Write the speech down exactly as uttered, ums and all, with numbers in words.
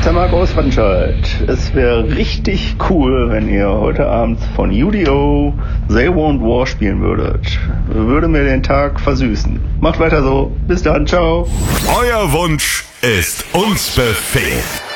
der Marc aus Wattenscheid. Es wäre richtig cool, wenn ihr heute Abend von U D O They Won't War spielen würdet. Würde mir den Tag versüßen. Macht weiter so. Bis dann, ciao. Euer Wunsch ist uns Befehl.